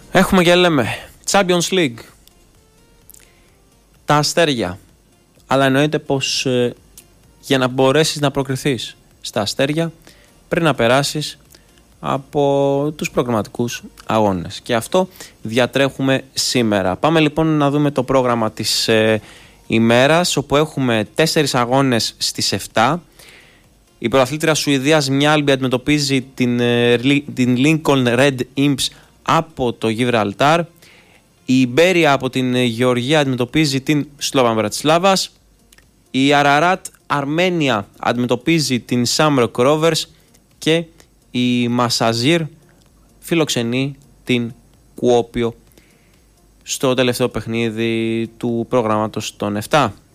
Έχουμε και λέμε Champions League, τα αστέρια. Αλλά εννοείται πως για να μπορέσεις να προκριθείς στα αστέρια πρέπει να περάσεις από τους προγραμματικούς αγώνες. Και αυτό διατρέχουμε σήμερα. Πάμε λοιπόν να δούμε το πρόγραμμα της ημέρας, όπου έχουμε 4 αγώνες στις 7. Η πρωταθλήτρια Σουηδίας Μιάλμπι αντιμετωπίζει την Lincoln Red Imps από το Γιβραλτάρ. Η Μπέρια από την Γεωργία αντιμετωπίζει την Σλόβαν Μπρατισλάβας. Η Αραράτ Αρμένια αντιμετωπίζει την Σάμροκ Ρόβερς και η Μασαζίρ φιλοξενεί την Κουόπιο στο τελευταίο παιχνίδι του προγράμματος των 7.